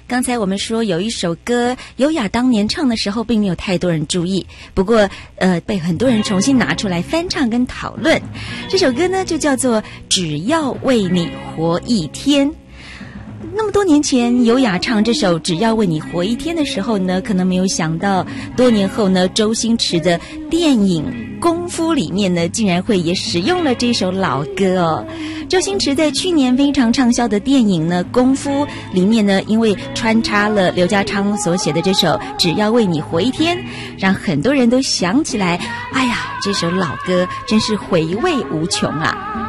刚才我们说有一首歌，优雅当年唱的时候并没有太多人注意，不过被很多人重新拿出来翻唱跟讨论。这首歌呢就叫做《只要为你活一天》。那么多年前，优雅唱这首《只要为你活一天》的时候呢，可能没有想到，多年后呢，周星驰的电影《功夫》里面呢，竟然会也使用了这首老歌哦。周星驰在去年非常畅销的电影呢《功夫》里面呢，因为穿插了刘家昌所写的这首《只要为你活一天》，让很多人都想起来，哎呀，这首老歌真是回味无穷啊。